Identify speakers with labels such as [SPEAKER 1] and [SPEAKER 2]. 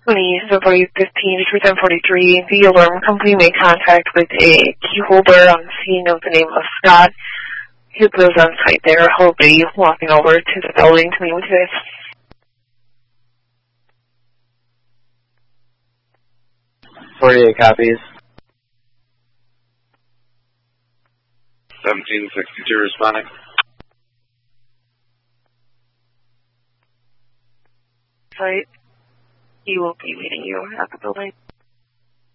[SPEAKER 1] February 15, 1043, the alarm company made contact with a key holder on scene of the name of Scott. He lives on site there. He'll be walking over to the building to meet with you.
[SPEAKER 2] 48 copies.
[SPEAKER 3] 1762 responding.
[SPEAKER 1] Site. He will be meeting you at the building.